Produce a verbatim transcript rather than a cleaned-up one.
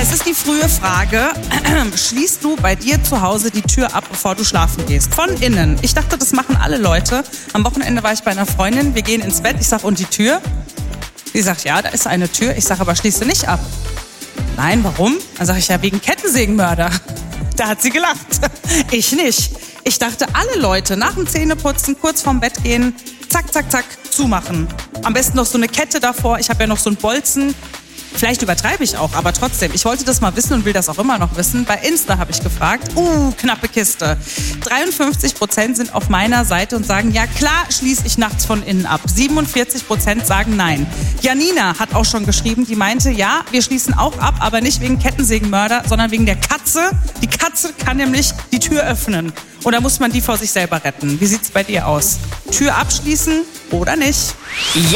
Es ist die frühe Frage, schließt du bei dir zu Hause die Tür ab, bevor du schlafen gehst? Von innen. Ich dachte, das machen alle Leute. Am Wochenende war ich bei einer Freundin, wir gehen ins Bett, ich sag, und die Tür? Sie sagt, ja, da ist eine Tür. Ich sage, aber schließt du nicht ab? Nein, warum? Dann sage ich, ja, wegen Kettensägenmörder. Da hat sie gelacht. Ich nicht. Ich dachte, alle Leute nach dem Zähneputzen, kurz vorm Bett gehen, zack, zack, zack, zumachen. Am besten noch so eine Kette davor. Ich habe ja noch so einen Bolzen. Vielleicht übertreibe ich auch, aber trotzdem. Ich wollte das mal wissen und will das auch immer noch wissen. Bei Insta habe ich gefragt. Uh, knappe Kiste. dreiundfünfzig Prozent sind auf meiner Seite und sagen, ja klar, schließe ich nachts von innen ab. siebenundvierzig Prozent sagen nein. Janina hat auch schon geschrieben, die meinte, ja, wir schließen auch ab, aber nicht wegen Kettensägenmörder, sondern wegen der Katze. Die Katze kann nämlich die Tür öffnen. Und da muss man die vor sich selber retten. Wie sieht's bei dir aus? Tür abschließen oder nicht? Ja.